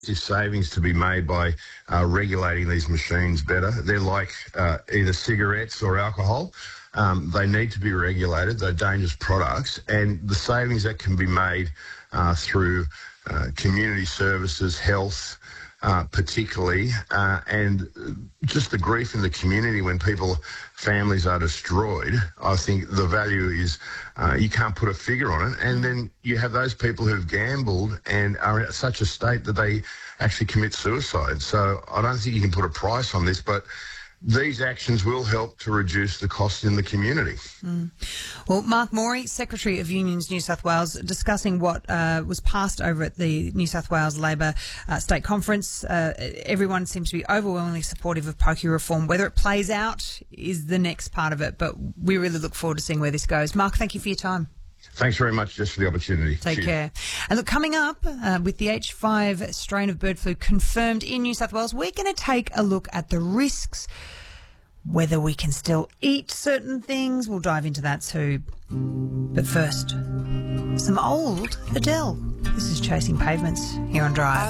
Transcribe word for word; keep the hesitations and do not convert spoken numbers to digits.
Is savings to be made by uh, regulating these machines better. They're like uh, either cigarettes or alcohol. Um, they need to be regulated. They're dangerous products, and the savings that can be made uh, through uh, community services, health, uh, particularly, uh, and just the grief in the community when people, families are destroyed. I think the value is uh, you can't put a figure on it, and then you have those people who've gambled and are in such a state that they actually commit suicide. So I don't think you can put a price on this, but these actions will help to reduce the cost in the community. Mm. Well, Mark Morey, Secretary of Unions New South Wales, discussing what uh, was passed over at the New South Wales Labor uh, State Conference. Uh, everyone seems to be overwhelmingly supportive of pokie reform. Whether it plays out is the next part of it, but we really look forward to seeing where this goes. Mark, thank you for your time. Thanks very much, just for the opportunity. Take Cheers. care. And look, coming up, uh, with the H five strain of bird flu confirmed in New South Wales, we're going to take a look at the risks, whether we can still eat certain things. We'll dive into that too. But first, some old Adele. This is Chasing Pavements here on Drive.